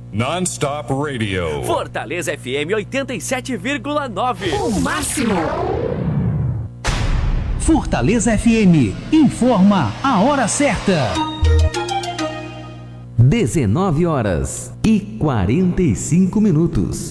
Non-stop radio. Fortaleza FM 87,9. O máximo. Fortaleza FM informa a hora certa. 19h45.